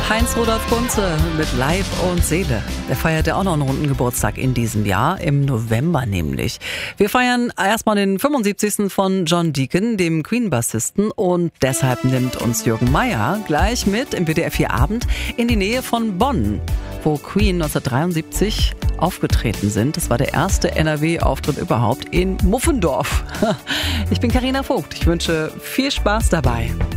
Heinz Rudolf Kunze mit Leib und Seele. Der feiert ja auch noch einen runden Geburtstag in diesem Jahr, im November nämlich. Wir feiern erstmal den 75. von John Deacon, dem Queen-Bassisten, und deshalb nimmt uns Jürgen Meier gleich mit im WDR 4 Abend in die Nähe von Bonn, wo Queen 1973 aufgetreten sind. Das war der erste NRW-Auftritt überhaupt in Muffendorf. Ich bin Carina Vogt. Ich wünsche viel Spaß dabei.